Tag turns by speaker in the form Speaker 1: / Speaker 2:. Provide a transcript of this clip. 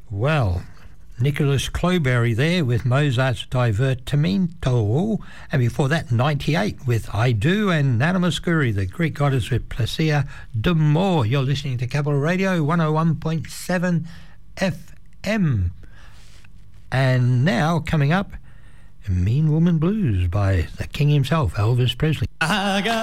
Speaker 1: Well, Nicholas Cloberry there with Mozart's Divertimento, and before that 98 with I Do, and Nana Mouskouri, the Greek goddess, with Placia d'Amour. You're listening to Capital Radio 101.7 FM. And now coming up, Mean Woman Blues by the king himself, Elvis Presley.
Speaker 2: I got